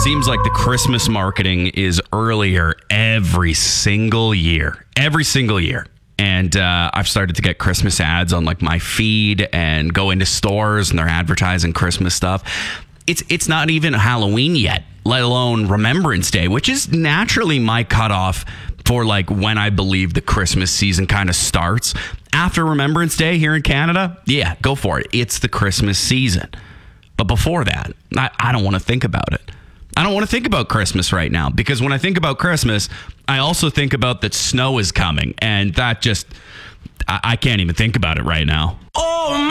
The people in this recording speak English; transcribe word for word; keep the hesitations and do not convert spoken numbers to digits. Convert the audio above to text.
Seems like the Christmas marketing is earlier every single year. Every single year. And uh, I've started to get Christmas ads on like my feed and go into stores and they're advertising Christmas stuff. It's it's not even Halloween yet, let alone Remembrance Day, which is naturally my cutoff for like when I believe the Christmas season kind of starts. After Remembrance Day here in Canada, yeah, go for it. It's the Christmas season. But before that, I, I don't want to think about it. I don't want to think about Christmas right now because when I think about Christmas, I also think about that snow is coming and that just, I, I can't even think about it right now.